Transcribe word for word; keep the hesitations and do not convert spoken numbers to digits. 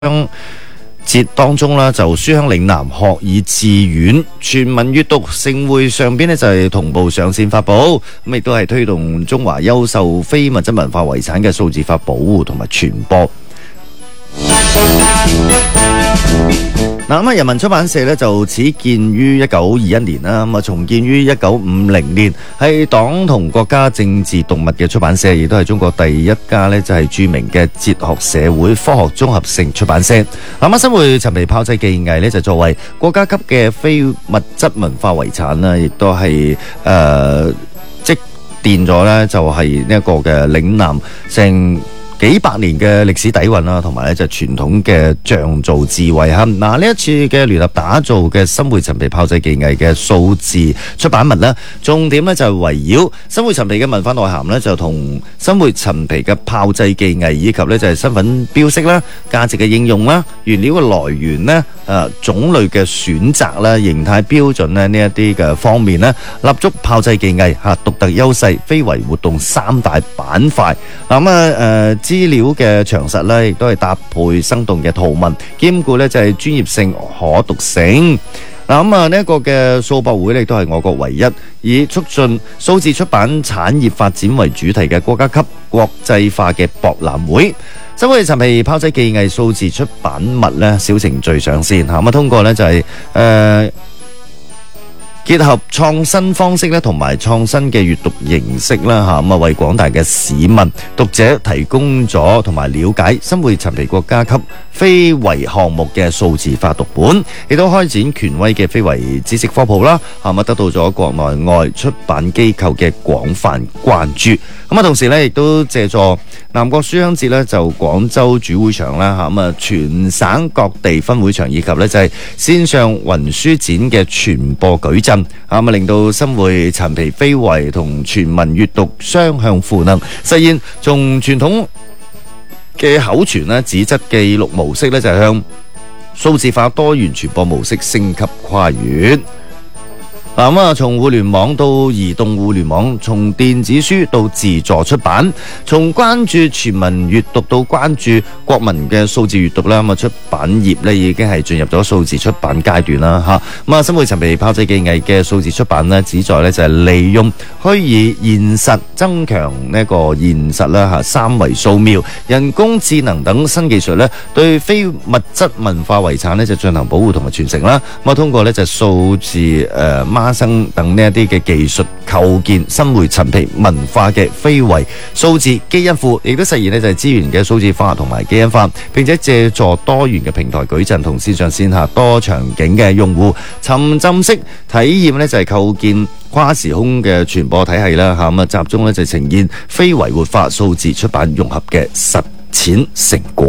節當中啦，就書香嶺南學以致遠全民閱讀盛會上邊呢，就係同步上線發佈，咁亦都係推動中華優秀非物質文化遺產嘅數字化保護同埋傳播。嗱，咁啊，人民出版社咧就始建於一九二一年啦，咁啊重建於一九五零年，係黨同國家政治動脈嘅出版社，亦都係中國第一家咧就係著名嘅哲學社會科學綜合性出版社。咁啊，新會陳皮炮製技藝咧就作為國家級嘅非物質文化遺產啦，亦都係誒積澱咗咧就係呢一個嘅嶺南成幾百年嘅歷史底蘊啦，同埋咧就傳統嘅匠造智慧哈。嗱，呢一次嘅聯合打造嘅新會陳皮炮製技藝嘅數字出版物咧，重點咧就係圍繞新會陳皮嘅文化內涵咧，就同新會陳皮嘅炮製技藝以及咧就係身份標識啦、價值嘅應用啦、原料嘅來源咧、誒種類嘅選擇啦、形態標準咧呢一啲嘅方面咧，立足炮製技藝嚇獨特優勢、非遺活動三大板塊。嗱咁啊誒。資料嘅詳實咧，亦都係搭配生動嘅圖文，兼顧咧就係專業性、可讀性。嗱咁啊，呢一個嘅數博會咧，亦都係我國唯一以促進數字出版產業發展為主題嘅國家級國際化嘅博覽會。新會陳皮炮製技藝數字出版物咧，小程序上線嚇，咁啊通過咧就係、是、誒。呃結合創新方式咧，同埋創新嘅閱讀形式啦，嚇咁啊，為廣大嘅市民讀者提供咗同埋了解新會陳皮國家級非遺項目嘅數字化讀本，亦都開展權威嘅非遺知識科普啦，嚇咁啊，得到咗國內外出版機構嘅廣泛關注。咁啊，同時咧亦都借助南國書香節咧，就廣州主會場啦，嚇咁啊，全省各地分會場以及咧就係線上雲書展嘅傳播矩陣。啊！咁令到新會陳皮非遺同全民閱讀雙向賦能，實現從傳統嘅口傳咧、紙質記錄模式咧，就係向數字化多元傳播模式升級跨越。嗱咁啊，從互聯網到移動互聯網，從電子書到自助出版，從關注全民閱讀到關注國民嘅數字閱讀啦。咁啊，出版業咧已經係進入咗數字出版階段啦。嚇咁啊，新會陳皮炮製技藝嘅數字出版咧，旨在咧就係利用虛擬現實增強呢個現實啦。嚇三維掃描、人工智能等新技術咧，對非物質文化遺產咧就進行保護同埋傳承啦。咁啊，通過咧就數字誒孖生等呢一啲嘅技術構建新會陳皮文化嘅非遺數字基因庫，亦都實現呢就係資源嘅數字化同埋基因化，並且借助多元嘅平台矩陣同線上線下多場景嘅用戶沉浸式體驗呢就係構建跨時空嘅傳播體系啦。嚇咁啊，集中呢就呈現非遺活化數字出版融合嘅實踐成果。